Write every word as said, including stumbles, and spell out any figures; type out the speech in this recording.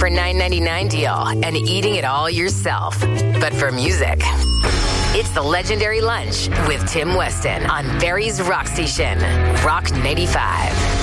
for nine ninety-nine deal and eating it all yourself. But for music, it's the Legendary Lunch with Tim Weston on Barry's Rock Station, Rock ninety-five.